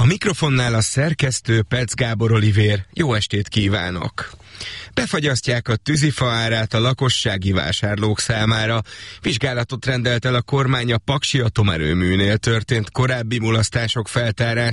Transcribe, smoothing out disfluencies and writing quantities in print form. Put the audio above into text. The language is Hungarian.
A mikrofonnál a szerkesztő Pec Gábor Olivér. Jó estét kívánok! Befagyasztják a tűzifa árát a lakossági vásárlók számára. Vizsgálatot rendelt el a kormány a paksi atomerőműnél történt korábbi mulasztások feltárására.